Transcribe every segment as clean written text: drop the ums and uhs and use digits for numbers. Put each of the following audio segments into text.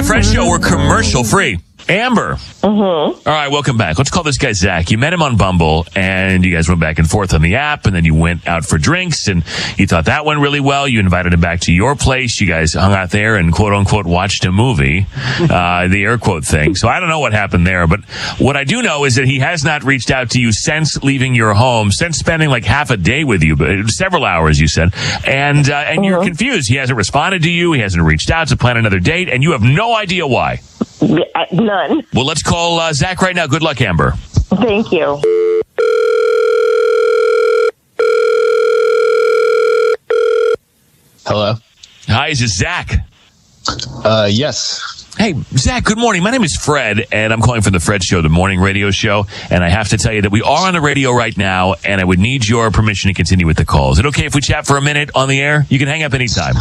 Fred Show. We're commercial free. Amber. All right, welcome back. Let's call this guy Zach. You met him on Bumble, and you guys went back and forth on the app, and then you went out for drinks, and you thought that went really well. You invited him back to your place. You guys hung out there and, quote-unquote, watched a movie, the air quote thing. So I don't know what happened there, but what I do know is that he has not reached out to you since leaving your home, since spending like half a day with you, but several hours, you said, and you're confused. He hasn't responded to you. He hasn't reached out to plan another date, and you have no idea why. None. Well, let's call Zach right now. Good luck, Amber. Thank you. Hello? Hi, is this Zach? Yes. Hey, Zach, good morning. My name is Fred, and I'm calling from the Fred Show, the morning radio show. And I have to tell you that we are on the radio right now, and I would need your permission to continue with the call. Is it okay if we chat for a minute on the air? You can hang up anytime.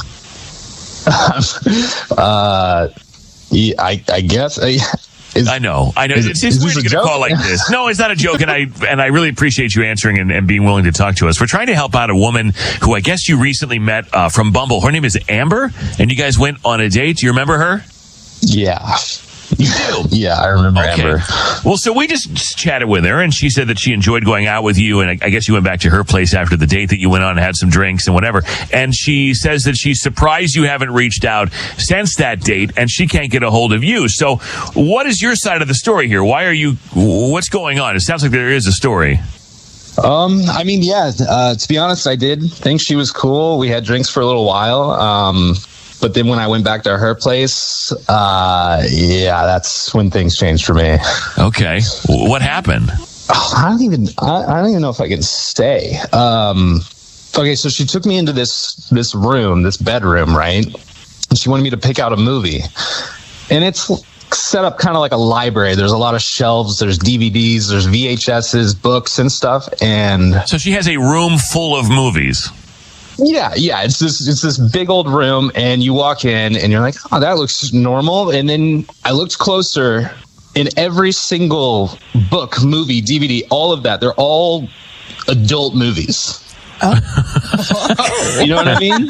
I guess. I know. It's weird to get a call like this. No, it's not a joke, and I really appreciate you answering and being willing to talk to us. We're trying to help out a woman who I guess you recently met from Bumble. Her name is Amber, and you guys went on a date. Do you remember her? Yeah. You do? Yeah, I remember Amber. Well, so we just chatted with her, and she said that she enjoyed going out with you, and I guess you went back to her place after the date that you went on and had some drinks and whatever. And she says that she's surprised you haven't reached out since that date, and she can't get a hold of you. So what is your side of the story here? What's going on? It sounds like there is a story. To be honest, I did think she was cool. We had drinks for a little while. But then when I went back to her place, that's when things changed for me. Okay. What happened? I don't even know if I can stay. Okay, so she took me into this bedroom, right? And she wanted me to pick out a movie. And it's set up kind of like a library. There's a lot of shelves, there's DVDs, there's VHSs, books and stuff. And so she has a room full of movies. Yeah. It's this big old room, and you walk in, and you're like, oh, that looks normal. And then I looked closer, in every single book, movie, DVD, all of that, they're all adult movies. You know what I mean?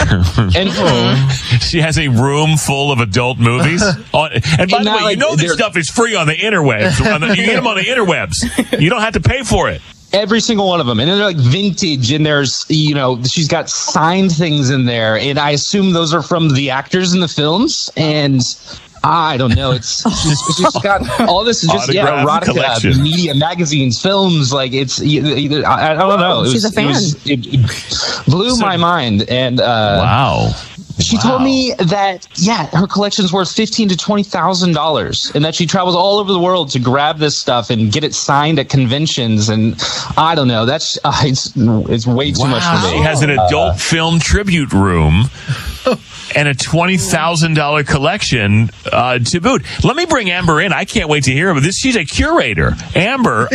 And she has a room full of adult movies. And by the way, you know this stuff is free on the interwebs. You get them on the interwebs. You don't have to pay for it. Every single one of them. And then they're like vintage, and there's, she's got signed things in there. And I assume those are from the actors in the films. And I don't know. She's got all this just erotica, media, magazines, films. Like I don't know. She's a fan. It blew my mind. And wow. She told me that, her collection's worth $15,000 to $20,000, and that she travels all over the world to grab this stuff and get it signed at conventions. And I don't know. That's it's way too much for me. She has an adult film tribute room and a $20,000 collection to boot. Let me bring Amber in. I can't wait to hear about this. She's a curator. Amber,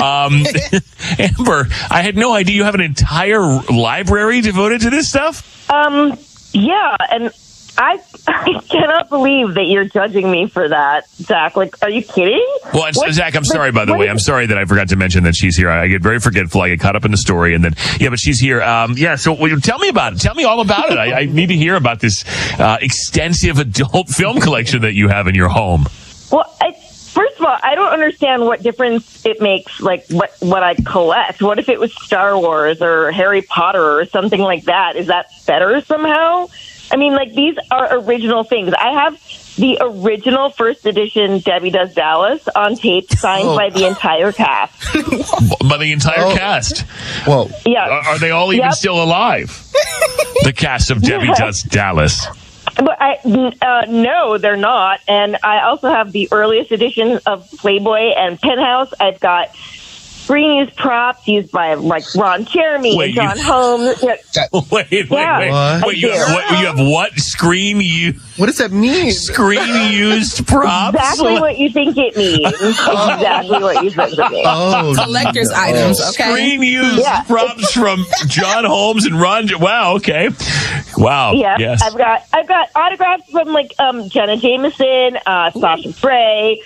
Amber, I had no idea you have an entire library devoted to this stuff. Yeah, and I cannot believe that you're judging me for that, Zach. Like, are you kidding? Well, Zach, I'm sorry, by the way. I'm sorry that I forgot to mention that she's here. I get very forgetful. I get caught up in the story, and then, but she's here. So tell me about it. Tell me all about it. I need to hear about this extensive adult film collection that you have in your home. Well, first of all, I don't understand what difference it makes, like, what I collect. What if it was Star Wars or Harry Potter or something like that? Is that better somehow? I mean, like, these are original things. I have the original first edition Debbie Does Dallas on tape, signed by the entire cast. By the entire cast? Well, yeah. Are they all even still alive? The cast of Debbie Does Dallas. But no, they're not. And I also have the earliest edition of Playboy and Penthouse. I've got screen used props used by like Ron Jeremy and John Holmes. Wait. You have what? Screen used? What does that mean? Screen used props? Exactly what you think it means. Exactly what you think it means. Collector's items, okay. Screen used props from John Holmes and Ron. Wow, okay. Wow. Yeah, yes. I've got autographs from like Jenna Jameson, Sasha Frey.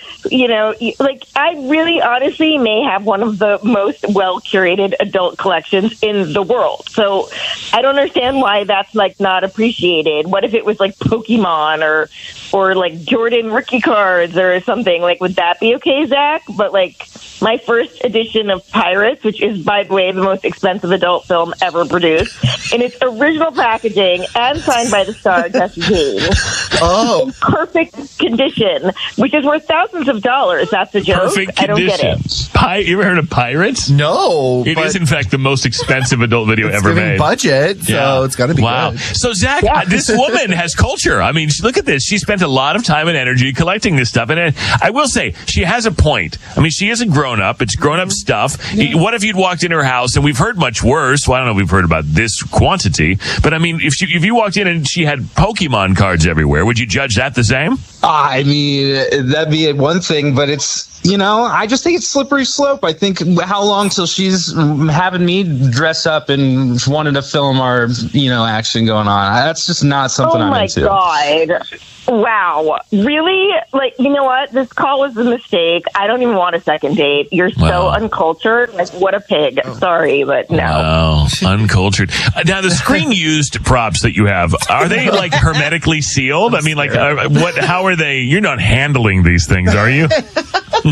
I really honestly may have one of the most well curated adult collections in the world. So I don't understand why that's like not appreciated. What if it was like Pokemon or or like Jordan rookie cards or something. Like, would that be okay, Zach? But like my first edition of Pirates, which is, by the way, the most expensive adult film ever produced, in its original packaging and signed by the star Jesse James. Oh, In perfect condition, which is worth thousands of dollars. That's a joke. Perfect I don't get condition. it. You ever heard of Pirates? no. It but is, in fact, the most expensive adult video it's ever giving made. budget, so it's got to be wow. good. So, Zach, this woman has culture. I mean, look at this. She spent a lot of time and energy collecting this stuff. And I will say, she has a point. I mean, she isn't grown up. It's grown-up stuff. What if you'd walked in her house, and we've heard much worse. Well, I don't know if we've heard about this quantity. But, I mean, if you walked in and she had Pokemon cards everywhere, would you judge that the same? I mean, that'd be one thing, but it's, I just think it's slippery slope. I think how long till she's having me dress up and wanting to film our, action going on. That's just not something I'm into. Oh my God. Wow. Really? Like, you know what? This call was a mistake. I don't even want a second date. You're so uncultured. Like, what a pig. Sorry, but no. Wow. Uncultured. Now, the screen-used props that you have, are they, like, hermetically sealed? I mean, like, how are they? You're not handling these things, are you?